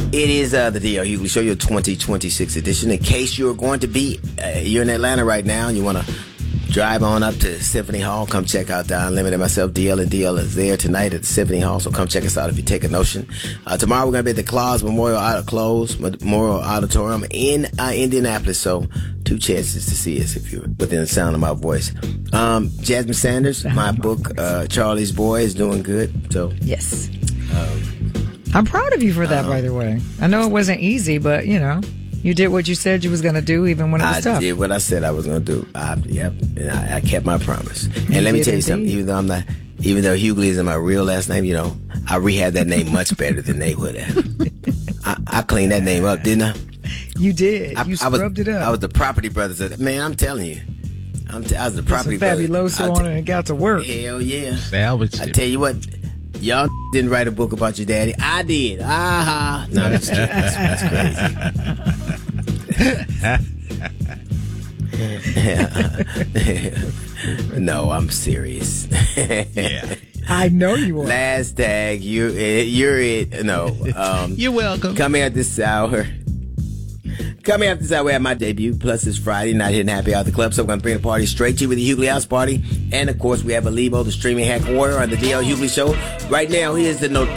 It is the D.L. Hughley Show, your 2026 edition. In case you're going to be, you're in Atlanta right now, and you want to drive on up to Symphony Hall, come check out Don Lemon and myself. DL and DL is there tonight at the Symphony Hall, so come check us out if you take a notion. Tomorrow we're going to be at the Claus Memorial Auditorium in Indianapolis, so 2 chances to see us if you're within the sound of my voice. Jasmine Sanders, my book, Charlie's Boy, is doing good. So yes. I'm proud of you for that, by the way. I know it wasn't easy, but, you know, you did what you said you was going to do, even when it was tough. I did what I said I was going to do. And I kept my promise. And let me tell you something, even though Hughley isn't my real last name, you know, I rehabbed that name much better than they would have. I cleaned that name up, didn't I? You did. You scrubbed it up. I was the Property Brothers. Man, I'm telling you. I was the Property Brothers. Fabuloso on it and got to work. Hell yeah. Salvage. I tell you what. Y'all didn't write a book about your daddy. I did. Aha. No, that's kidding. That's crazy. No, I'm serious. Yeah. I know you are. Last tag, you're it. No. You're welcome. Coming at this hour. Coming up this hour, we have my debut. Plus, it's Friday night here in Happy Hour at the Club, so I'm going to bring the party straight to you with the Hughley House Party. And, of course, we have Alebo, the streaming hack warrior, on the DL Hughley Show. Right now, he is the notorious